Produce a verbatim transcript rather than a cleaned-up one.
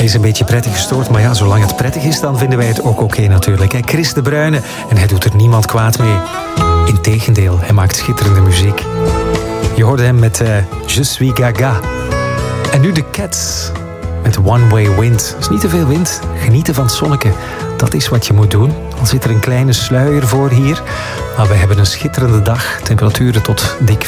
Hij is een beetje prettig gestoord, maar ja, zolang het prettig is, dan vinden wij het ook oké okay, natuurlijk. Hè? Chris de Bruyne, en hij doet er niemand kwaad mee. Integendeel, hij maakt schitterende muziek. Je hoorde hem met uh, Je suis Gaga. En nu de Cats met One Way Wind. Er is niet te veel wind, genieten van het zonneke. Dat is wat je moet doen. Al zit er een kleine sluier voor hier. Maar we hebben een schitterende dag. Temperaturen tot dik